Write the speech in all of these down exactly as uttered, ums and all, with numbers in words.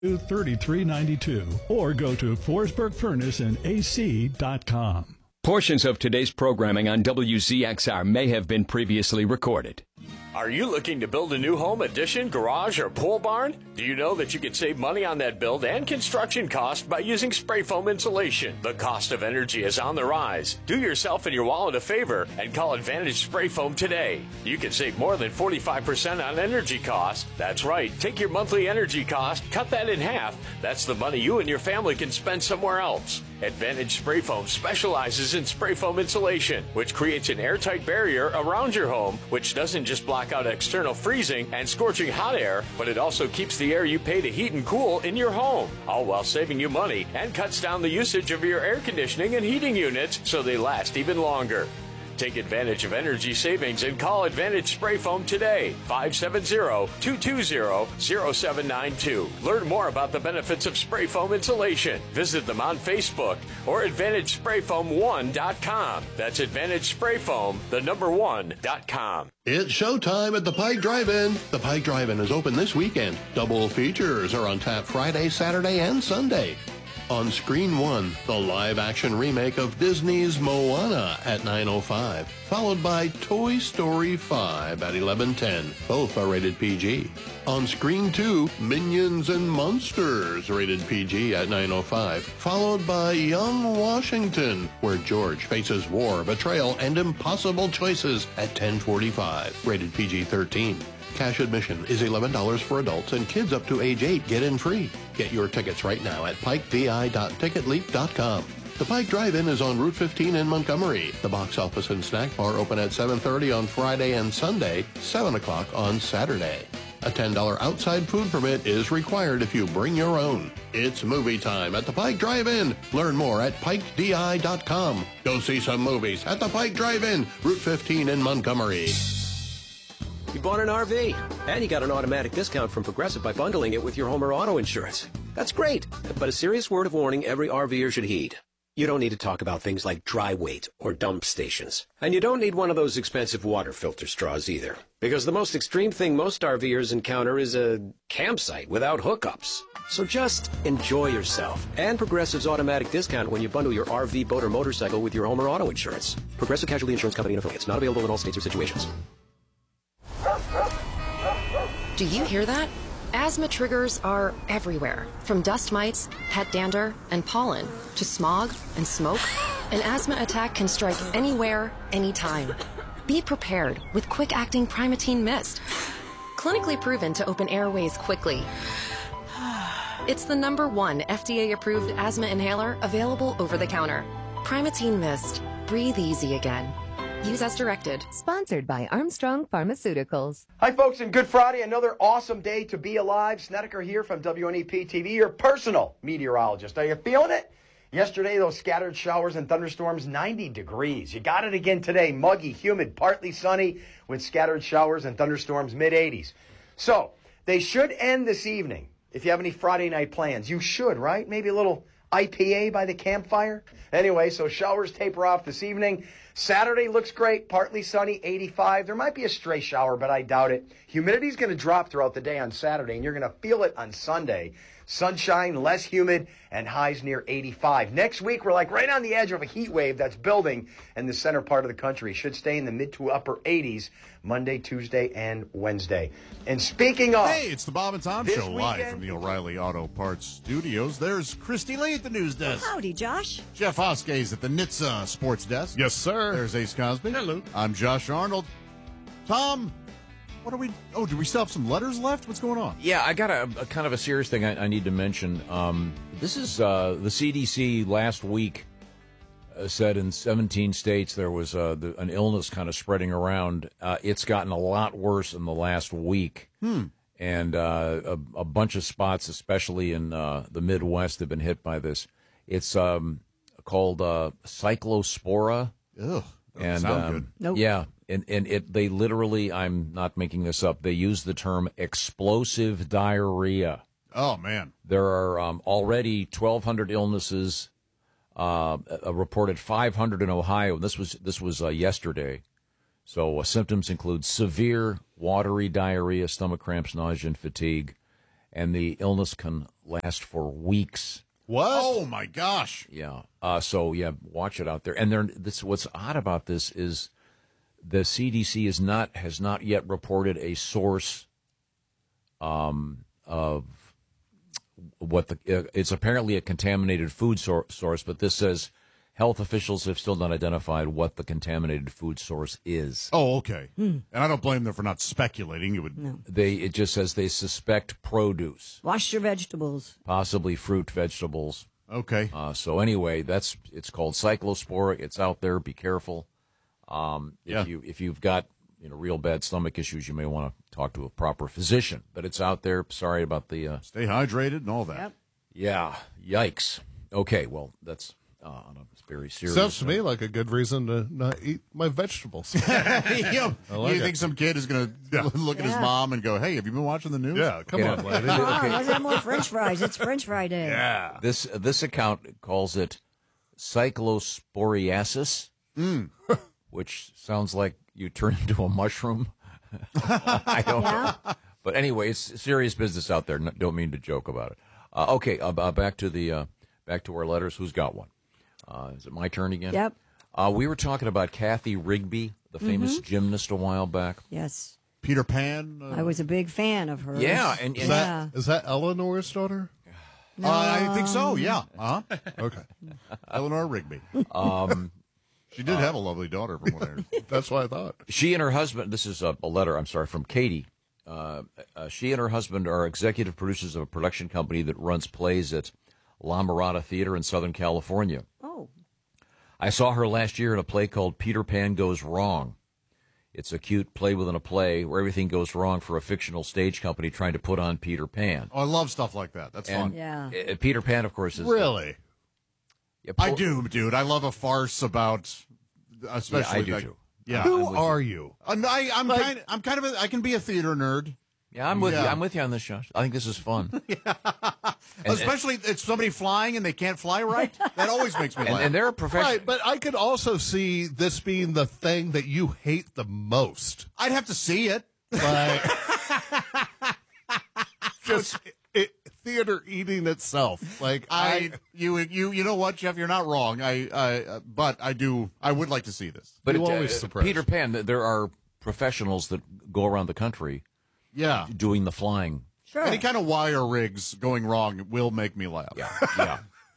thirty-three ninety-two or go to Forsberg Furnace and A C dot com. Portions of today's programming on W Z X R may have been previously recorded. Are you looking to build a new home, addition, garage, or pole barn? Do you know that you can save money on that build and construction cost by using spray foam insulation? The cost of energy is on the rise. Do yourself and your wallet a favor and call Advantage Spray Foam today. You can save more than forty-five percent on energy costs. That's right. Take your monthly energy cost, cut that in half. That's the money you and your family can spend somewhere else. Advantage Spray Foam specializes in spray foam insulation, which creates an airtight barrier around your home, which doesn't just block out external freezing and scorching hot air, but it also keeps the air you pay to heat and cool in your home, all while saving you money and cuts down the usage of your air conditioning and heating units so they last even longer. Take advantage of energy savings and call Advantage Spray Foam today, five seven zero, two two zero, zero seven nine two. Learn more about the benefits of spray foam insulation. Visit them on Facebook or advantage spray foam one dot com. That's Advantage Spray Foam, the number one dot com. It's showtime at the Pike Drive-In. The Pike Drive-In is open this weekend. Double features are on tap Friday, Saturday, and Sunday. On Screen One, the live-action remake of Disney's Moana at nine oh five, followed by Toy Story five at eleven ten. Both are rated P G. On Screen Two, Minions and Monsters, rated P G at nine oh five, followed by Young Washington, where George faces war, betrayal, and impossible choices at ten forty-five, rated P G thirteen. Cash admission is eleven dollars for adults, and kids up to age eight get in free. Get your tickets right now at pike d i dot ticket leap dot com. The Pike Drive-In is on Route fifteen in Montgomery. The box office and snack bar open at seven thirty on Friday and Sunday, seven o'clock on Saturday. A ten dollars outside food permit is required if you bring your own. It's movie time at the Pike Drive-In. Learn more at pike d i dot com. Go see some movies at the Pike Drive-In, Route fifteen in Montgomery. You bought an R V, and you got an automatic discount from Progressive by bundling it with your home or auto insurance. That's great, but a serious word of warning every RVer should heed. You don't need to talk about things like dry weight or dump stations. And you don't need one of those expensive water filter straws either. Because the most extreme thing most RVers encounter is a campsite without hookups. So just enjoy yourself and Progressive's automatic discount when you bundle your R V, boat, or motorcycle with your home or auto insurance. Progressive Casualty Insurance Company and affiliates. Not available in all states or situations. Do you hear that? Asthma triggers are everywhere, from dust mites, pet dander, and pollen, to smog and smoke. An asthma attack can strike anywhere, anytime. Be prepared with quick-acting Primatene Mist. Clinically proven to open airways quickly. It's the number one F D A-approved asthma inhaler available over the counter. Primatene Mist. Breathe easy again. Use as directed. Sponsored by Armstrong Pharmaceuticals. Hi, folks, and Good Friday. Another awesome day to be alive. Snedeker here from W N E P T V, your personal meteorologist. Are you feeling it? Yesterday, those scattered showers and thunderstorms, ninety degrees. You got it again today. Muggy, humid, partly sunny with scattered showers and thunderstorms, mid eighties. So, they should end this evening. If you have any Friday night plans, you should, right? Maybe a little I P A by the campfire. Anyway, so showers taper off this evening. Saturday looks great, partly sunny, eighty-five. There might be a stray shower, but I doubt it. Humidity's going to drop throughout the day on Saturday, and you're going to feel it on Sunday. Sunshine, less humid, and highs near eighty-five. Next week, we're like right on the edge of a heat wave that's building in the center part of the country. Should stay in the mid to upper eighties Monday, Tuesday, and Wednesday. And speaking of... Hey, it's the Bob and Tom Show live weekend, from the O'Reilly Auto Parts Studios. There's Christy Lee at the news desk. Howdy, Josh. Jeff Hoskay's at the N H T S A Sports Desk. Yes, sir. There's Ace Cosby. Hello. I'm Josh Arnold. Tom, what are we... Oh, do we still have some letters left? What's going on? Yeah, I got a, a kind of a serious thing I, I need to mention. Um, this is uh, the C D C last week uh, said in seventeen states there was uh, the, an illness kind of spreading around. Uh, it's gotten a lot worse in the last week. Hmm. And uh, a, a bunch of spots, especially in uh, the Midwest, have been hit by this. It's um, called uh, cyclospora. Ugh, and sound um, good. Nope. Yeah, and and it they literally, I'm not making this up, they use the term explosive diarrhea. Oh, man. There are um, already twelve hundred illnesses, uh, a reported five hundred in Ohio. This was this was uh, yesterday. So uh, symptoms include severe watery diarrhea, stomach cramps, nausea, and fatigue. and the illness can last for weeks. What? Oh my gosh! Yeah. Uh, so yeah, watch it out there. And there, this what's odd about this is the C D C is not has not yet reported a source um, of what the. Uh, it's apparently a contaminated food sor- source, but this says health officials have still not identified what the contaminated food source is. Oh, okay. Hmm. And I don't blame them for not speculating. It would. No. They it just says they suspect produce, Wash your vegetables. possibly fruit, vegetables. Okay. Uh, so anyway, that's it's called cyclospora. It's out there. Be careful. Um, if Yeah. you if you've got you know real bad stomach issues, you may want to talk to a proper physician. But it's out there. Sorry about the. Uh, Stay hydrated and all that. Yep. yeah. Yikes. Okay. Well, that's uh, on a very serious. Sounds to note. me like a good reason to not eat my vegetables. you like you it. think some kid is going to look at his Yeah. mom and go, "Hey, have you been watching the news?" Yeah, come Yeah. on, lady. Come on, let's have more French fries. It's French fry day. Yeah. This this account calls it cyclosporiasis, Mm. which sounds like you turn into a mushroom. I don't Yeah. know. But anyway, it's serious business out there. N- Don't mean to joke about it. Uh, okay, uh, uh, back to the uh, back to our letters. Who's got one? Uh, is it my turn again? Yep. Uh, we were talking about Kathy Rigby, the famous Mm-hmm. gymnast, a while back. Yes. Peter Pan. Uh, I was a big fan of hers. Yeah, and, Is and Yeah. that is that Eleanor's daughter? No. uh, I think so. Yeah. Uh huh. Okay, Eleanor Rigby. um, She did have a lovely daughter, from what I heard. that's what I thought. she and her husband. This is a, a letter. I'm sorry, from Katie. Uh, uh, she and her husband are executive producers of a production company that runs plays at La Mirada Theater in Southern California. Oh. I saw her last year in a play called Peter Pan Goes Wrong. It's a cute play within a play where everything goes wrong for a fictional stage company trying to put on Peter Pan. Oh, I love stuff like that. That's And fun. Yeah. uh, Peter Pan, of course, is Really? Yeah, I poor- do, dude. I love a farce about, especially. Yeah, I do like- too. Yeah. Who with are you? Uh, no, I, I'm Like- kind. I'm kind of. A, I can be a theater nerd. Yeah, I'm with you. Yeah. I'm with you on this, Josh. I think this is fun. And- Especially if it's somebody flying and they can't fly right. That always makes me And, laugh. and they're a professional. Right, but I could also see this being the thing that you hate the most. I'd have to see it. Like, just it, theater eating itself. Like I, I, you, you, you know what, Jeff? You're not wrong. I, I, uh, but I do. I would like to see this. But You it, always uh, surprise. Peter Pan, th- there are professionals that go around the country Yeah. doing the flying. Sure. Any kind of wire rigs going wrong will make me laugh. Yeah, yeah.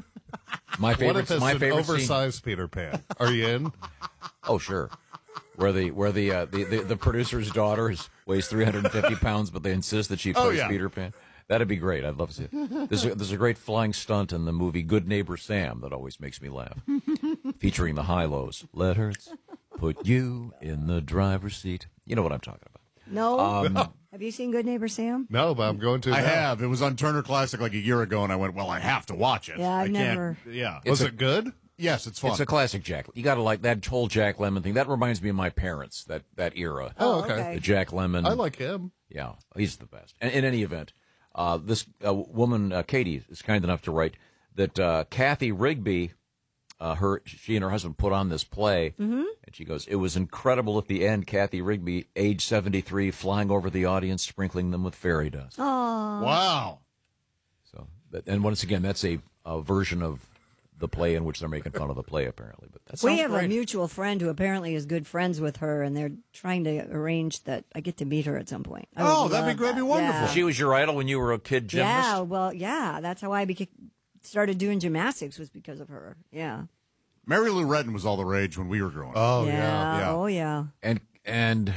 My what favorite, if it's my an favorite scene. oversized Peter Pan? Are you in? Oh, sure. Where the where the uh, the, the the producer's daughter is, weighs three hundred fifty pounds, but they insist that she plays Oh, yeah. Peter Pan. That'd be great. I'd love to see it. There's a, there's a great flying stunt in the movie Good Neighbor Sam that always makes me laugh, featuring the high-lows. Letters put you in the driver's seat. You know what I'm talking about. No. Um, Have you seen Good Neighbor Sam? No, but I'm going to. I now. have. It was on Turner Classic like a year ago, and I went, "Well, I have to watch it." Yeah, I've I never- Can't, yeah. Was It's it good? Yes, it's fun. It's a classic Jack. You got to like that whole Jack Lemmon thing. That reminds me of my parents. That that era. Oh, okay. okay. The Jack Lemmon. I like him. Yeah, he's the best. And in any event, uh, this uh, woman, uh, Katie, is kind enough to write that uh, Kathy Rigby, uh, her, she and her husband put on this play, Mm-hmm. and she goes, "It was incredible at the end. Kathy Rigby, age seventy-three, flying over the audience, sprinkling them with fairy dust." Aw. wow. So, that, and once again, that's a, a version of the play in which they're making fun of the play, apparently. But that sounds We have great. a mutual friend who apparently is good friends with her, and they're trying to arrange that I get to meet her at some point. I would Oh, that'd be love great. That'd be that. wonderful. Yeah. She was your idol when you were a kid gymnast. Yeah, well, yeah, that's how I became, started doing gymnastics was because of her. Yeah. Mary Lou Retton was all the rage when we were growing up. Oh yeah. yeah. yeah. Oh, yeah. And and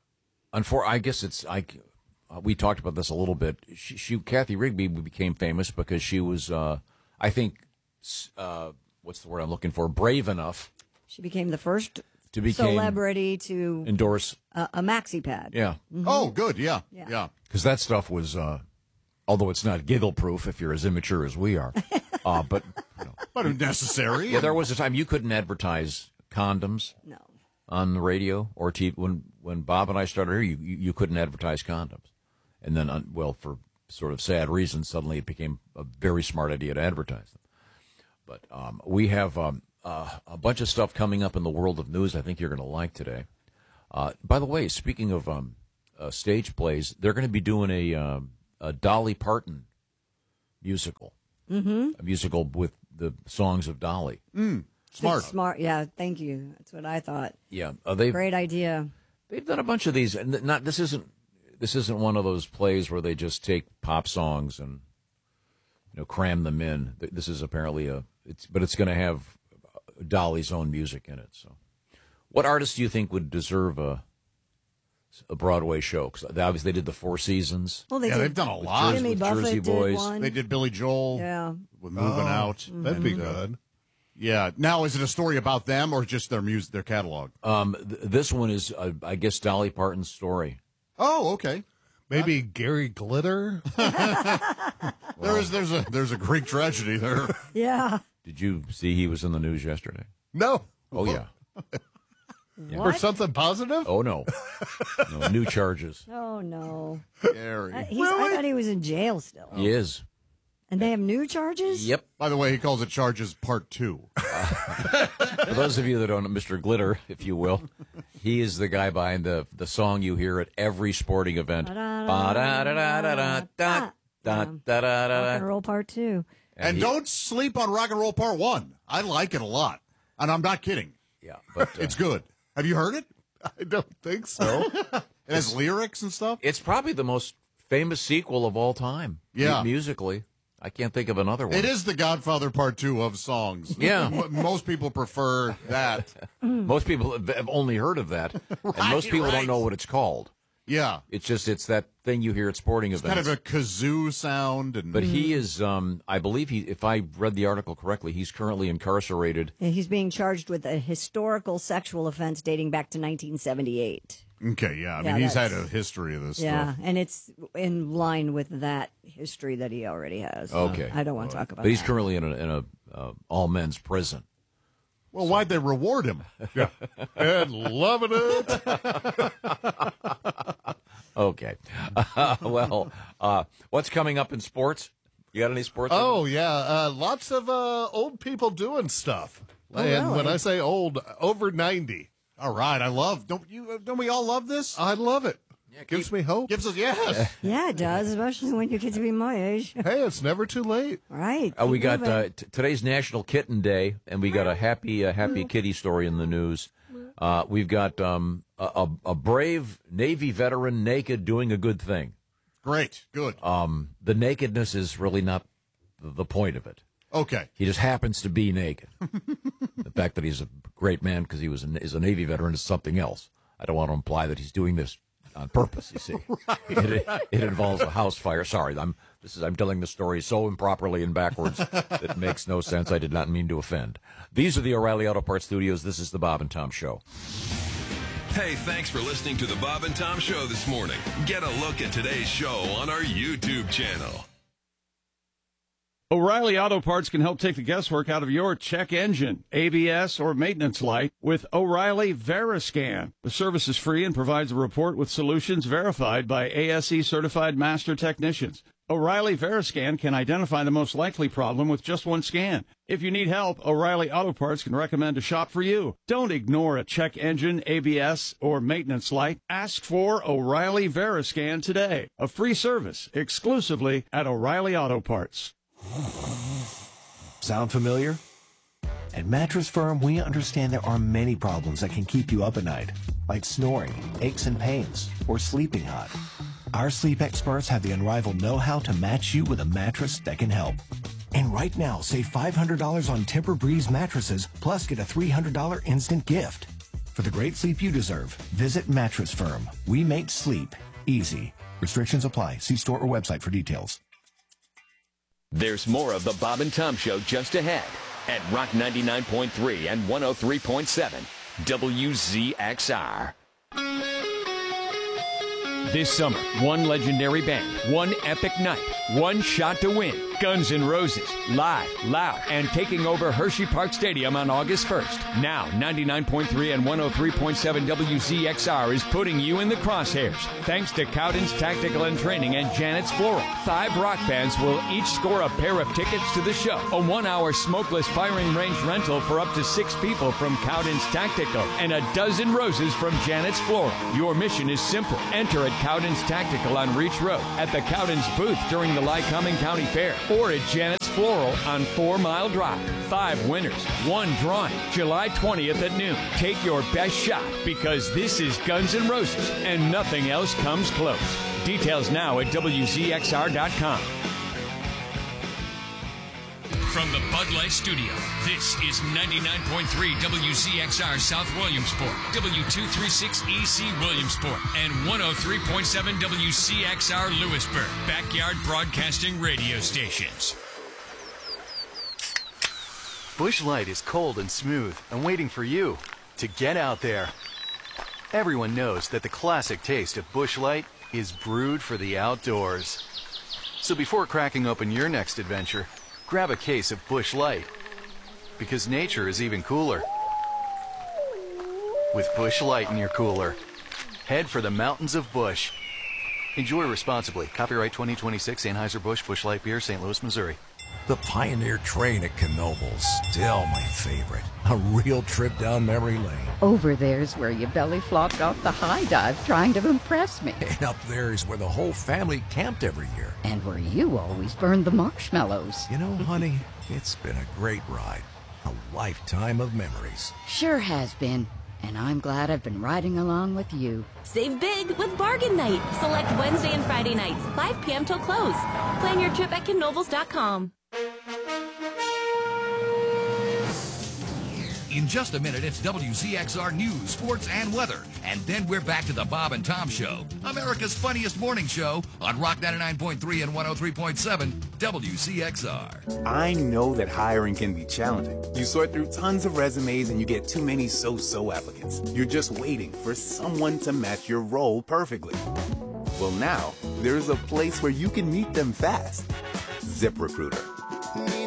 unfor- I guess it's I. Uh, we talked about this a little bit. She, she Kathy Rigby became famous because she was, uh, I think, s- uh, what's the word I'm looking for? Brave enough She became the first to become celebrity to endorse. a, a maxi pad. Yeah, Oh, good. Yeah. Yeah. Yeah. because that stuff was, uh, although it's not giggle proof if you're as immature as we are, uh, but you know, But necessary. yeah, there was a time you couldn't advertise condoms No. on the radio or T V. When when Bob and I started here, you you, you couldn't advertise condoms, and then uh, well, for sort of sad reasons, suddenly it became a very smart idea to advertise them. But um, we have um, uh, a bunch of stuff coming up in the world of news. I think you're going to like today. Uh, by the way, speaking of um, uh, stage plays, they're going to be doing a um, a Dolly Parton musical. Mm-hmm. A musical with the songs of Dolly. Mm, smart. Smart. Yeah, thank you. That's what I thought. Yeah, uh, they Great idea. They've done a bunch of these, and not this isn't this isn't one of those plays where they just take pop songs and you know cram them in. This is apparently a it's, but it's going to have Dolly's own music in it. So, what artists do you think would deserve a a Broadway show? Because obviously they did the Four Seasons. Well, they yeah, did, they've done a lot. Jimmy with Buffett Jersey did Boys. one. They did Billy Joel. Yeah. With Moving Oh, Out. That'd be Mm-hmm. good. Yeah. Now, is it a story about them or just their music, their catalog? Um, th- this one is, uh, I guess, Dolly Parton's story. Oh, okay. Maybe Gary Glitter. There is there's a there's a Greek tragedy there. Yeah. Did you see he was in the news yesterday? No. Oh yeah. For something positive? Oh no. No new charges. Oh, no. Gary. Uh, he's, I thought he was in jail still. He is. And they have new charges? Yep. By the way, he calls it charges part two. For those of you that don't know Mister Glitter, if you will, he is the guy behind the the song you hear at every sporting event. Ba-da-da-da-da-da, da-da-da-da-da. Rock and Roll Part Two. And he- don't sleep on Rock and Roll Part One. I like it a lot, and I'm not kidding. Yeah, but uh, It's good. Have you heard it? I don't think so. It has lyrics and stuff. it's probably the most famous sequel of all time. Yeah. mu- musically, I can't think of another one. It is the Godfather Part Two of songs. Yeah. M- most people prefer that. Most people have have only heard of that, and Right, most people right. don't know what it's called. Yeah, It's just it's that thing you hear at sporting events. kind of a kazoo sound, and But he is, um, I believe he, if I read the article correctly, he's currently incarcerated. And he's being charged with a historical sexual offense dating back to nineteen seventy-eight. okay. Yeah, I Yeah, mean he's had that's- a history of this Yeah, stuff. and it's in line with that history that he already has. Okay. I don't want to talk about But he's that. currently in a, in a uh, all men's prison. Well, why'd they reward him? Yeah. And loving it. Okay. Uh, well, uh, what's coming up in sports? You got any sports? Oh, yeah. Uh, lots of uh, old people doing stuff. Oh, and when really? I say old, over ninety. All right, I love. Don't you? Don't we all love this? I love it. Gives me hope. Gives us yes. Yeah, it does, especially when you get to be my age. Hey, it's never too late. Right. Uh, we keep got moving. uh, t- today's National Kitten Day, and we got a happy, uh, happy kitty story in the news. Uh, we've got um, a, a, a brave Navy veteran naked doing a good thing. Great, good. Um, the nakedness is really not the, the point of it. Okay. He just happens to be naked. The fact that he's a great man because he was a, is a Navy veteran is something else. I don't want to imply that he's doing this on purpose. You see, right. it, it involves a house fire. Sorry, I'm this is I'm telling the story so improperly and backwards that it makes no sense. I did not mean to offend. These are the O'Reilly Auto Parts Studios. This is the Bob and Tom Show. Hey, thanks for listening to the Bob and Tom Show this morning. Get a look at today's show on our YouTube channel. O'Reilly Auto Parts can help take the guesswork out of your check engine, A B S, or maintenance light with O'Reilly Veriscan. The service is free and provides a report with solutions verified by A S E certified master technicians. O'Reilly Veriscan can identify the most likely problem with just one scan. If you need help, O'Reilly Auto Parts can recommend a shop for you. Don't ignore a check engine, A B S, or maintenance light. Ask for O'Reilly Veriscan today. A free service exclusively at O'Reilly Auto Parts. Sound familiar? At Mattress Firm, we understand there are many problems that can keep you up at night, like snoring, aches and pains, or sleeping hot. Our sleep experts have the unrivaled know-how to match you with a mattress that can help. And right now, save five hundred dollars on Tempur-Breeze mattresses, plus get a three hundred dollars instant gift. For the great sleep you deserve, visit Mattress Firm. We make sleep easy. Restrictions apply. See store or website for details. There's more of the Bob and Tom Show just ahead at Rock ninety-nine point three and one oh three point seven W Z X R. This summer, one legendary band, one epic night, one shot to win. Guns N' Roses, live, loud, and taking over Hershey Park Stadium on August first. Now, ninety-nine point three and one oh three point seven W Z X R is putting you in the crosshairs. Thanks to Cowden's Tactical and Training and Janet's Floral. Five rock bands will each score a pair of tickets to the show. A one-hour smokeless firing range rental for up to six people from Cowden's Tactical, and a dozen roses from Janet's Floral. Your mission is simple. Enter at Cowden's Tactical on Reach Road, at the Cowden's booth during the Lycoming County Fair, or at Janet's Floral on Four Mile Drive. Five winners, one drawing, July twentieth at noon. Take your best shot, because this is Guns N' Roses, and nothing else comes close. Details now at W Z X R dot com. From the Bud Light Studio, this is ninety-nine point three W Z X R South Williamsport, W two thirty-six E C Williamsport, and one oh three point seven W C X R Lewisburg, backyard broadcasting radio stations. Busch Light is cold and smooth and waiting for you to get out there. Everyone knows that the classic taste of Busch Light is brewed for the outdoors. So before cracking open your next adventure, grab a case of Busch Light, because nature is even cooler with Busch Light in your cooler. Head for the mountains of Busch. Enjoy responsibly. Copyright twenty twenty-six Anheuser-Busch Busch Light Beer, Saint Louis, Missouri. The Pioneer train at Knoebels, still my favorite. A real trip down memory lane. Over there's where you belly flopped off the high dive trying to impress me. And up there is where the whole family camped every year. And where you always burned the marshmallows. You know, honey, it's been a great ride. A lifetime of memories. Sure has been. And I'm glad I've been riding along with you. Save big with Bargain Night. Select Wednesday and Friday nights, five p.m. till close. Plan your trip at Knoebels dot com. In just a minute, it's W Z X R News, Sports, and Weather. And then we're back to the Bob and Tom Show, America's funniest morning show on Rock ninety-nine point three and one oh three point seven W Z X R. I know that hiring can be challenging. You sort through tons of resumes and you get too many so-so applicants. You're just waiting for someone to match your role perfectly. Well, now, there's a place where you can meet them fast. ZipRecruiter.